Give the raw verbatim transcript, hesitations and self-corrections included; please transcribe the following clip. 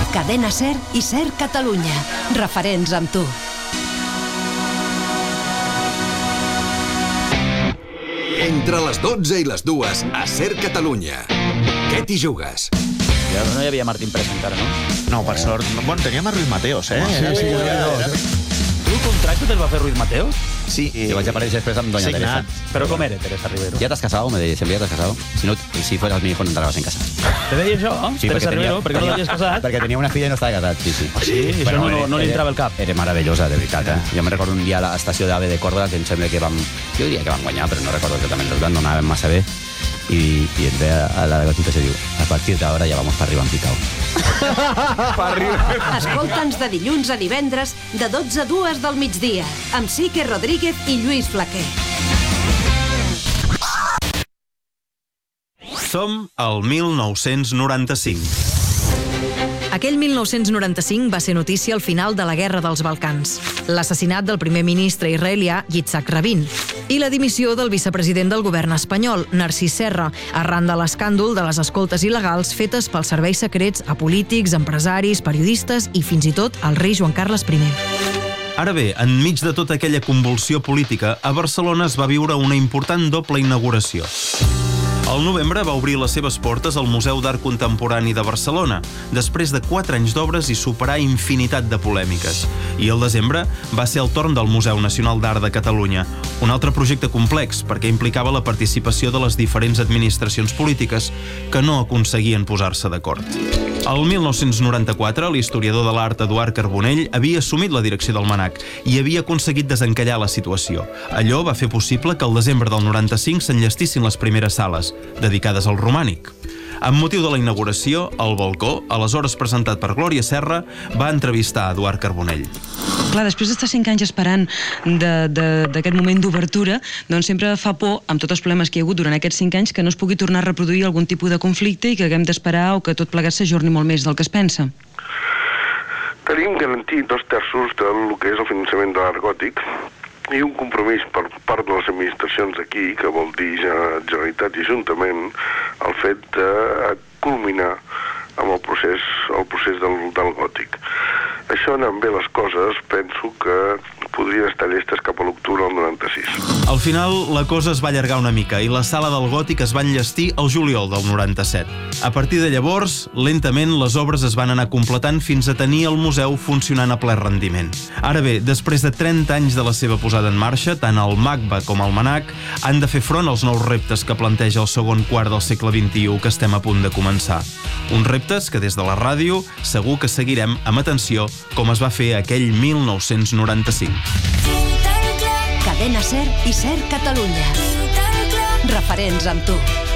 Cadena Ser i Ser Catalunya. Referents amb tu. Entre les dotze i les dues, a Ser Catalunya. Què t'hi jugues? Ja no hi havia Martín Presa encara, no? No, per sort. Bueno, teníem a Ruiz Mateos, eh? Sí, sí, Tu el contracte te'l va fer Ruiz Mateos? Sí. I vaig aparèixer després amb Doña Teresa. Però com era Teresa Rivero? ¿Ya te has casado? Me decía, siempre ya te has casado. Si no, si fueras mi hijo no entrabas en casa. Te deia això? Sí, Teresa perquè Rivero? tenia- Per què no l'havies casat? Perquè tenia una filla i no estava casat, sí, sí. Ah, sí? I això no, no li entrava al cap. Era meravellosa, de veritat, eh? Jo me recordo un dia a l'estació d'AVE de Córdoba que em sembla que vam... Jo diria que vam guanyar, però no recordo exactament el resultat, no anàvem massa bé. I, i et ve a la gotita i se diu, a partir d'ara ja vamos para arriba en picao. Escolta'ns de dilluns a divendres de dotze a dues del migdia amb Sique Rodríguez i Lluís Flaquer. Som al mil nou-cents noranta-cinc. Aquell mil nou-cents noranta-cinc va ser notícia al final de la Guerra dels Balcans, l'assassinat del primer ministre israelià Yitzhak Rabin i la dimissió del vicepresident del govern espanyol, Narcís Serra, arran de l'escàndol de les escoltes il·legals fetes pels serveis secrets a polítics, empresaris, periodistes i fins i tot al rei Joan Carles primer. Ara bé, enmig de tota aquella convulsió política, a Barcelona es va viure una important doble inauguració. Al novembre va obrir les seves portes al Museu d'Art Contemporani de Barcelona, després de quatre anys d'obres i superar infinitat de polèmiques. I al desembre va ser el torn del Museu Nacional d'Art de Catalunya, un altre projecte complex perquè implicava la participació de les diferents administracions polítiques que no aconseguien posar-se d'acord. El mil nou-cents noranta-quatre, l'historiador de l'art Eduard Carbonell havia assumit la direcció del MNAC i havia aconseguit desencallar la situació. Allò va fer possible que al desembre del noranta-cinc s'enllestissin les primeres sales, dedicades al romànic. Amb motiu de la inauguració, el balcó, aleshores presentat per Glòria Serra, va entrevistar a Eduard Carbonell. Clar, després d'estar cinc anys esperant d'aquest moment d'obertura, doncs sempre fa por, amb tots els problemes que hi ha hagut durant aquests cinc anys, que no es pugui tornar a reproduir algun tipus de conflicte i que haguem d'esperar o que tot plegat s'ajorni molt més del que es pensa. Tenim garantit dos terços del que és el finançament de l'art gòtic i un compromís per part de les administracions d'aquí, que vol dir Generalitat i Ajuntament, el fet de culminar amb el procés, el procés del, del gòtic. Això anant bé les coses, penso que podrien estar llestes cap a l'octubre del noranta-sis. Al final, la cosa es va allargar una mica i la sala del gòtic es va enllestir al juliol del noranta-set. A partir de llavors, lentament, les obres es van anar completant fins a tenir el museu funcionant a ple rendiment. Ara bé, després de trenta anys de la seva posada en marxa, tant el MACBA com el MNAC han de fer front als nous reptes que planteja el segon quart del segle vint-i-u que estem a punt de començar. Uns reptes que des de la ràdio segur que seguirem amb atenció com es va fer aquell mil nou-cents noranta-cinc. Cadena Ser i Ser Catalunya. Referents amb tu.